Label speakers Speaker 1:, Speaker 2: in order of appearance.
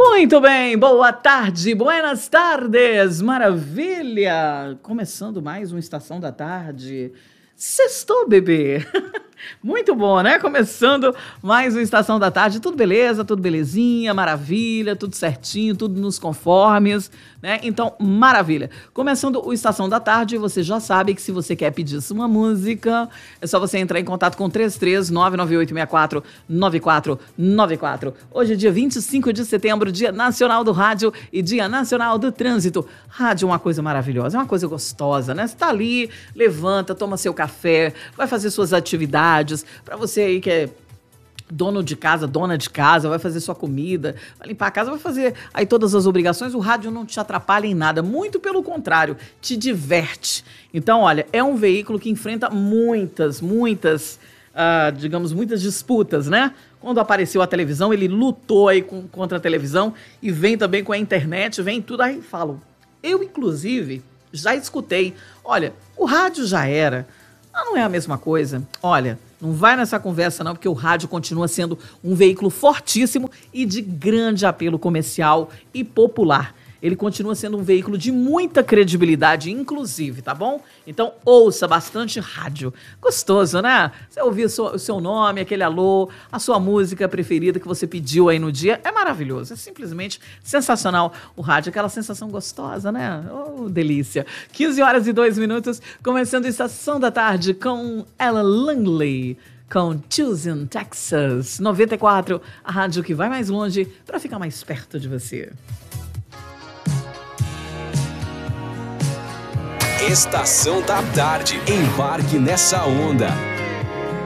Speaker 1: Muito bem, boa tarde, buenas tardes, maravilha! Começando mais uma Estação da Tarde. Sextou, bebê! Muito bom, né? Começando mais uma Estação da Tarde. Tudo beleza, tudo belezinha, maravilha, tudo certinho, tudo nos conformes, né? Então, maravilha. Começando o Estação da Tarde, você já sabe que se você quer pedir uma música, é só você entrar em contato com 33-99864-9494. Hoje é dia 25 de setembro, Dia Nacional do Rádio e Dia Nacional do Trânsito. Rádio é uma coisa maravilhosa, é uma coisa gostosa, né? Você tá ali, levanta, toma seu café, vai fazer suas atividades. Para você aí que é dono de casa, dona de casa, vai fazer sua comida, vai limpar a casa, vai fazer aí todas as obrigações, o rádio não te atrapalha em nada, muito pelo contrário, te diverte. Então, olha, é um veículo que enfrenta muitas disputas, né? Quando apareceu a televisão, ele lutou aí contra a televisão e vem também com a internet, vem tudo aí, falo. Eu, inclusive, já escutei, olha, o rádio já era, não é a mesma coisa. Olha, não vai nessa conversa não, porque o rádio continua sendo um veículo fortíssimo e de grande apelo comercial e popular. Ele continua sendo um veículo de muita credibilidade, inclusive, tá bom? Então, ouça bastante rádio. Gostoso, né? Você ouvir o seu nome, aquele alô, a sua música preferida que você pediu aí no dia. É maravilhoso, é simplesmente sensacional o rádio. Aquela sensação gostosa, né? Oh, delícia. 15h02, começando a Estação da Tarde com Ella Langley, com Choosing Texas 94, a rádio que vai mais longe para ficar mais perto de você.
Speaker 2: Estação da Tarde. Embarque nessa onda.